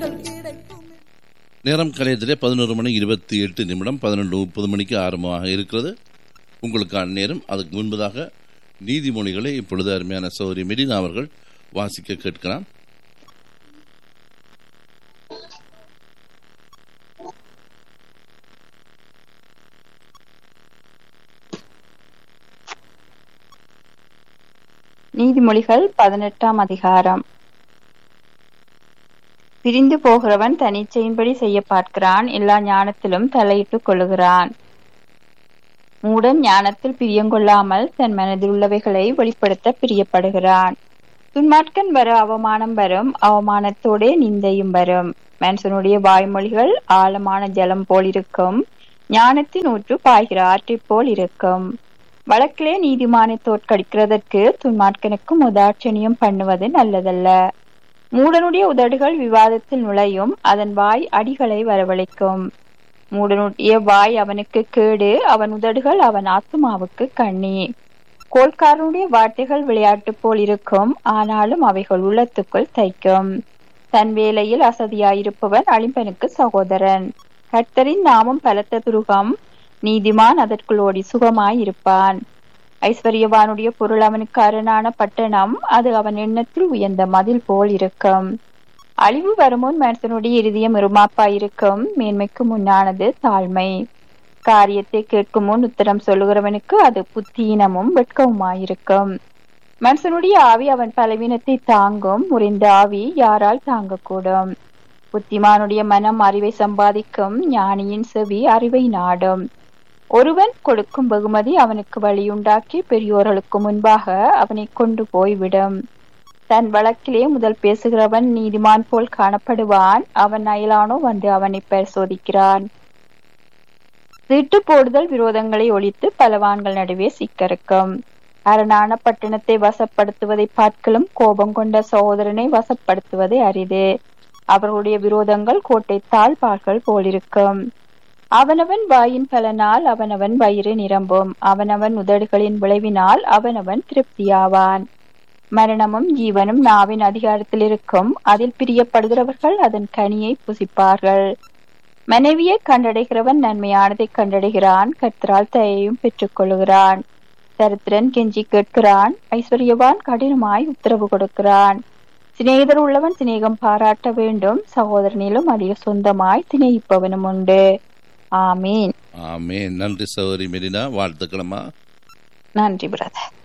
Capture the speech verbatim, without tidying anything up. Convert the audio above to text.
நேரம் கலையத்திலே பதினோரு மணி இருபத்தி எட்டு நிமிடம் பதினொன்று முப்பது மணிக்கு ஆரம்பமாக இருக்கிறது உங்களுக்கான நேரம். அதுக்கு முன்பதாக நீதிமொழிகளை இப்பொழுது அருமையான சௌரி மெடினா அவர்கள் வாசிக்க கேட்கலாம். நீதிமொழிகள் பதினெட்டாம் அதிகாரம். பிரிந்து போகிறவன் தனிச்சையின்படி செய்ய பார்க்கிறான், எல்லா ஞானத்திலும் தலையிட்டுக் கொள்ளுகிறான். மூடன் ஞானத்தில் பிரியங்கொள்ளாமல் தன் மனதில் உள்ளவைகளை வெளிப்படுத்த பிரியப்படுகிறான். துன்மார்க்கன் வர அவமானம் வரும், அவமானத்தோடே நிந்தையும் வரும். மனுஷனுடைய வாய்மொழிகள் ஆழமான ஜலம் போல் இருக்கும், ஞானத்தின் ஊற்று பாய்கிற ஆற்றைப் போல் இருக்கும். வழக்கிலே நீதிமானை தோற்கடிக்கிறதற்கு துன்மார்க்கனுக்கும் உதாட்சணியம் பண்ணுவது நல்லதல்ல. மூடனுடைய உதடுகள் விவாதத்தில் நுழையும், அதன் வாய் அடிகளை வரவழைக்கும். மூடனுடைய வாய் அவனுக்கு கேடு, அவன் உதடுகள் அவன் ஆத்துமாவுக்கு கண்ணி. கோல்காரனுடைய வார்த்தைகள் விளையாட்டு போல் இருக்கும், ஆனாலும் அவைகள் உள்ளத்துக்குள் தைக்கும். தன் வேலையில் அசதியாயிருப்பவன் அழிம்பனுக்கு சகோதரன். கர்த்தரின் நாமம் பலத்த துருகம், நீதிமான் அதற்குள் ஓடி சுகமாயிருப்பான். ஐஸ்வர்யவானுடைய பொருள் அவனுக்கு அரணான பட்டணம், அது அவன் எண்ணத்தில் உயர்ந்த மதில் போல் இருக்கும். அழிவு வருமுன் மனுஷனுடைய இருதயம் இருமாப்பாயிருக்கும், மேன்மைக்கு முன்னானது தாழ்மை. காரியத்தை கேட்கும் முன் உத்தரம் சொல்லுகிறவனுக்கு அது புத்தீனமும் வெட்கவுமாயிருக்கும். மனுஷனுடைய ஆவி அவன் பலவீனத்தை தாங்கும், முறிந்த ஆவி யாரால் தாங்கக்கூடும். புத்திமானுடைய மனம் அறிவை சம்பாதிக்கும், ஞானியின் செவி அறிவை நாடும். ஒருவன் கொடுக்கும் வெகுமதி அவனுக்கு வழியுண்டாக்கி பெரியோர்களுக்கு முன்பாக அவனை கொண்டு போய்விடும். தன் வழக்கிலே முதல் பேசுகிறவன் நீதிமான் போல் காணப்படுவான், அவன் அயலானோ வந்து அவனை பரிசோதிக்கிறான். சீட்டு போடுதல் விரோதங்களை ஒழித்து பலவான்கள் நடுவே சிக்கறுக்கும். அரணான பட்டணத்தை வசப்படுத்துவதை பார்க்கலும் கோபம் கொண்ட சகோதரனை வசப்படுத்துவதை அரிது. அவர்களுடைய விரோதங்கள் கோட்டை தாழ்பாள்கள் போலிருக்கும். அவனவன் வாயின் பலனால் அவனவன் வயிறு நிரம்பும், அவனவன் உதடுகளின் விளைவினால் அவனவன் திருப்தியாவான். மரணமும் ஜீவனும் நாவின் அதிகாரத்தில் இருக்கும், அதில் பிரியப்படுகிறவர்கள் அதன் கனியை புசிப்பார்கள். மனைவியை கண்டடைகிறவன் நன்மையானதை கண்டடைகிறான், கர்த்தரால் தயையும் பெற்றுக் கொள்ளுகிறான். தரித்திரன் கெஞ்சி கேட்கிறான், ஐஸ்வர்யவான் கடினமாய் உத்தரவு கொடுக்கிறான். சிநேகிதர் உள்ளவன் சிநேகம் பாராட்ட வேண்டும், சகோதரனிலும் அதிக சொந்தமாய் திணைப்பவனும் உண்டு. ஆமீன். ஆமீன். நன்றி சகோதரி மெரினா, வாழ்த்துக்களம்மா. நன்றி பிரதர்.